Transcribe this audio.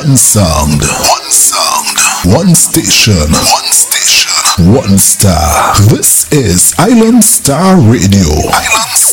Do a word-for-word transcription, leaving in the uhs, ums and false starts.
One sound, one sound, one station, one station, one star. This is Island Star Radio. Island Star.